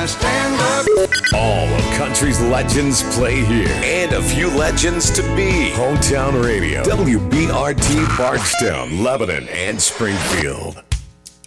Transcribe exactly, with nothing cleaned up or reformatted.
stand up. All of country's legends play here, and a few legends to be. Hometown Radio, W B R T Bardstown, Lebanon, and Springfield.